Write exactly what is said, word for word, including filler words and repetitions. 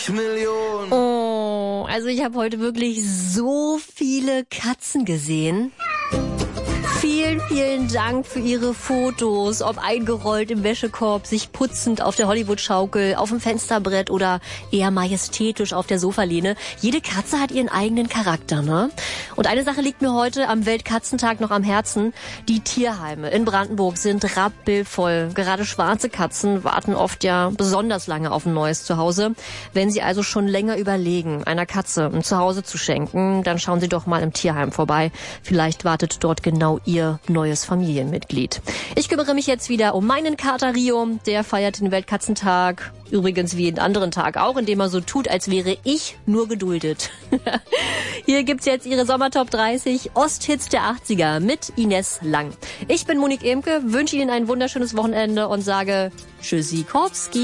Millionen. Oh, also ich habe heute wirklich so viele Katzen gesehen. Vielen, vielen Dank für Ihre Fotos, ob eingerollt im Wäschekorb, sich putzend auf der Hollywood-Schaukel, auf dem Fensterbrett oder eher majestätisch auf der Sofalehne. Jede Katze hat ihren eigenen Charakter, ne? Und eine Sache liegt mir heute am Weltkatzentag noch am Herzen. Die Tierheime in Brandenburg sind rappelvoll. Gerade schwarze Katzen warten oft ja besonders lange auf ein neues Zuhause. Wenn Sie also schon länger überlegen, einer Katze ein Zuhause zu schenken, dann schauen Sie doch mal im Tierheim vorbei. Vielleicht wartet dort genau Ihr neues Familienmitglied. Ich kümmere mich jetzt wieder um meinen Kater Rio. Der feiert den Weltkatzentag. Übrigens wie jeden anderen Tag auch, indem er so tut, als wäre ich nur geduldet. Hier gibt's jetzt Ihre Sommertop dreißig Osthits der achtziger mit Ines Lang. Ich bin Monique Emke, wünsche Ihnen ein wunderschönes Wochenende und sage Tschüssikowski.